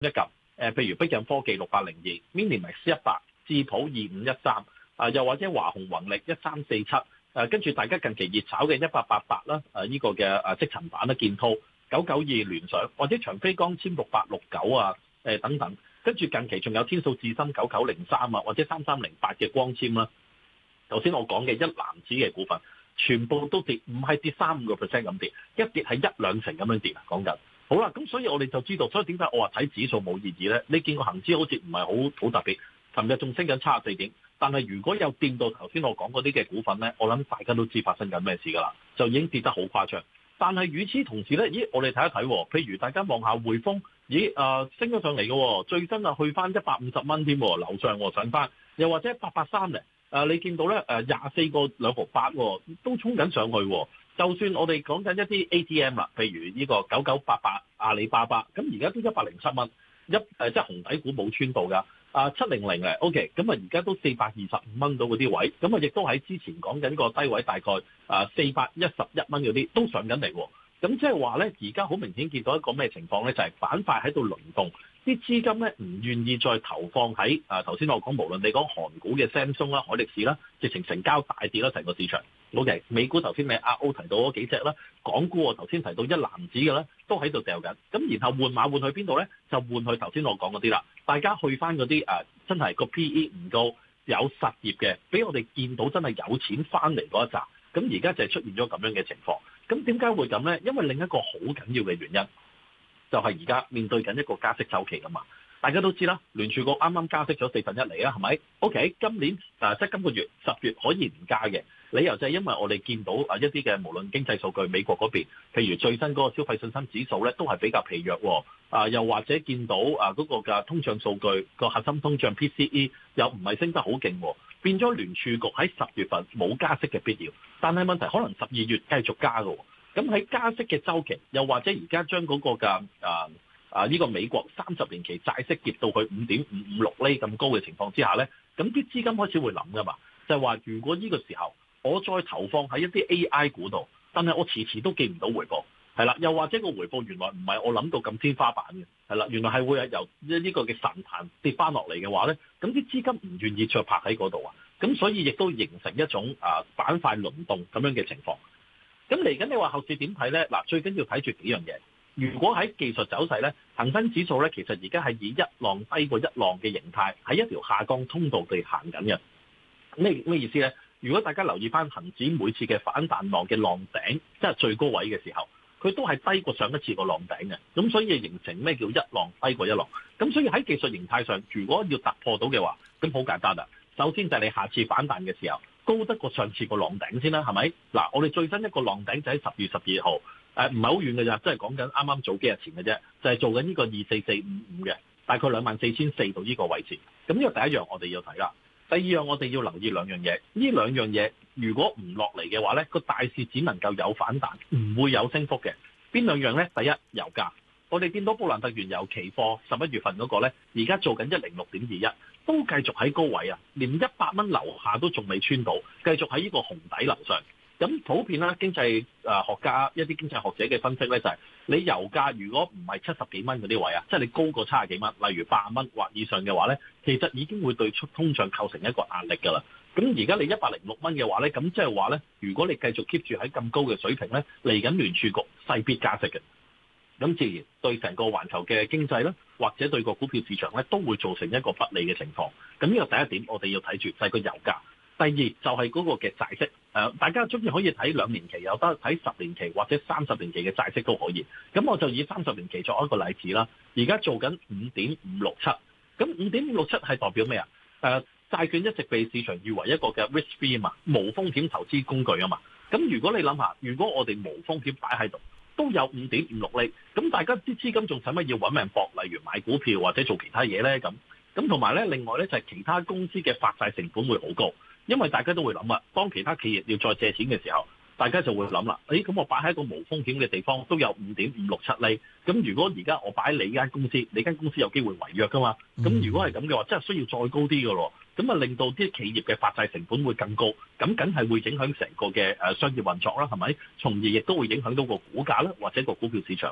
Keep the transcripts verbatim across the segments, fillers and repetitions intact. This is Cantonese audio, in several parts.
一嚿，誒譬如碧潤科技六八零二 ，Minimax 一百，智普二五一三，啊又或者華虹宏力一三四七，誒跟住大家近期熱炒嘅一八八八啦，誒呢個嘅誒積層板啦，建滔九九二聯想，或者長飛光纖六八六九啊，誒等等，跟住近期仲有天數智深九九零三啊，或者三三零八嘅光纖啦。頭先我講嘅一籃子嘅股份，全部都跌，唔係跌三五個 percent 咁跌，一跌係一兩成咁樣跌啊！講緊好啦，咁所以我哋就知道，所以點解我話睇指數冇意義咧？你見個恒指好似唔係好好特別，尋日仲升緊七十四點，但係如果有掂到頭先我講嗰啲嘅股份咧，我諗大家都知發生緊咩事㗎啦，就已經跌得好誇張。但係與此同時咧，咦，我哋睇一睇，譬如大家望下匯豐，咦，誒、呃、升咗上嚟嘅，最新啊去翻一百五十蚊添，樓上上翻，又或者八八三咧。誒、呃，你見到咧誒廿四個兩毫八都衝緊上去喎。就算我哋講緊一啲 A T M 啦，譬如呢個九九八八阿里巴巴，咁而家都一百零七蚊，一誒、呃、即係紅底股冇穿到㗎。啊七零零咧 ，OK，咁啊而家都四百二十五蚊到嗰啲位，咁啊亦都喺之前講緊個低位大概啊四百一十一蚊嗰啲都上緊嚟喎。咁即係話咧，而家好明顯見到一個咩情況咧？就係、是、板塊喺度輪動。啲資金咧唔願意再投放喺啊頭先我講，無論你講韓股嘅 Samsung 啦、海力士啦，直情成交大跌啦，成個市場。OK，美股頭先你阿 O 提到嗰幾隻啦，港股我頭先提到一籃子嘅咧，都喺度掉緊。咁然後換馬換去邊度咧？就換去頭先我講嗰啲啦。大家去翻嗰啲誒，真係個 P E 唔高，有實業嘅，俾我哋見到真係有錢翻嚟嗰一紮。咁而家就係出現咗咁樣嘅情況。咁點解會咁咧？因為另一個好緊要嘅原因，就係而家面對緊一個加息週期㗎嘛，大家都知啦，聯儲局啱啱加息咗四分一厘啊，係咪 ？OK，今年誒即係今個月十月可以唔加嘅理由就係因為我哋見到啊一啲嘅無論經濟數據，美國嗰邊，譬如最新嗰個消費信心指數咧都係比較疲弱喎，啊又或者見到啊嗰個嘅通脹數據個核心通脹 P C E 又唔係升得好勁喎，變咗聯儲局喺十月份冇加息嘅必要，但係問題可能十二月繼續加㗎喎。咁喺加息嘅週期，又或者而家將嗰個嘅啊啊呢個美國三十年期債息跌到去五點五五六厘咁高嘅情況之下咧，咁啲資金開始會諗噶嘛，就係話如果呢個時候我再投放喺一啲 A I 股度，但係我遲遲都見唔到回報，係啦，又或者個回報原來唔係我諗到咁天花板嘅，係啦，原來係會係由呢個嘅神壇跌翻落嚟嘅話咧，咁啲資金唔願意再拍喺嗰度啊，咁所以亦都形成一種啊板塊輪動咁樣嘅情況。咁嚟緊，你話後市點睇咧？嗱，最緊要睇住幾樣嘢。如果喺技術走勢咧，恒生指數咧，其實而家係以一浪低過一浪嘅形態，喺一條下降通道地行緊嘅。咩咩意思咧？如果大家留意翻恒指每次嘅反彈浪嘅浪頂，即係最高位嘅時候，佢都係低過上一次個浪頂嘅。咁所以形成咩叫一浪低過一浪？咁所以喺技術形態上，如果要突破到嘅話，咁好簡單啦。首先就係你下次反彈嘅時候，高得過上次個浪頂先啦，係咪？嗱，我哋最新一個浪頂就喺十月十二號，誒唔係好遠嘅咋，即係講緊啱啱早幾日前嘅啫，就係、是、做緊呢個二四四五五嘅，大概兩萬四千四到呢個位置。咁呢個第一樣我哋要睇啦。第二樣我哋要留意兩樣嘢，呢兩樣嘢如果唔落嚟嘅話咧，個大市只能夠有反彈，唔會有升幅嘅。邊兩樣咧？第一，油價，我哋見到布蘭特原油期貨十一月份嗰個咧，而家做緊一零六點二一。都繼續喺高位啊，連一百蚊樓下都仲未穿到，繼續喺呢個紅底樓上。咁普遍啦，經濟誒學家一啲經濟學者嘅分析咧，就係你油價如果唔係七十幾蚊嗰啲位啊，即係你高過七十幾蚊，例如八十蚊或以上嘅話咧，其實已經會對出通脹構成一個壓力㗎啦。咁而家你一百零六蚊嘅話咧，咁即係話咧，如果你繼續 keep 住喺咁高嘅水平咧，嚟緊聯儲局勢必加息嘅。咁自然對成個環球嘅經濟咧，或者對個股票市場咧，都會造成一個不利嘅情況。咁呢個第一點，我哋要睇住就係個油價。第二就係嗰個嘅債息。誒，大家中意可以睇兩年期，有得睇十年期或者三十年期嘅債息都可以。咁我就以三十年期作一個例子啦。而家做緊五點五六七。咁五點五六七係代表咩啊？誒，債券一直被市場譽為一個嘅 risk free 啊嘛，無風險投資工具啊嘛。咁如果你諗下，如果我哋無風險擺喺度，都有五點五六厘，咁大家啲資金仲使乜要揾命搏？例如買股票或者做其他嘢咧咁，咁同埋咧，另外咧就係其他公司嘅發債成本會好高，因為大家都會諗啊，當其他企業要再借錢嘅時候，大家就會諗啦，誒咁我擺喺一個無風險嘅地方都有五點五六七厘，咁如果而家我擺喺你間公司，你間公司有機會違約噶嘛？咁如果係咁嘅話，真係需要再高啲嘅咯。咁啊，令到啲企業嘅發債成本會更高，咁梗係會影響成個嘅誒商業運作啦，係咪？從而亦都會影響到個股價啦，或者個股票市場啦。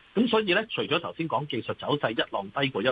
咁所以咧，除咗頭先講技術走勢一浪低過一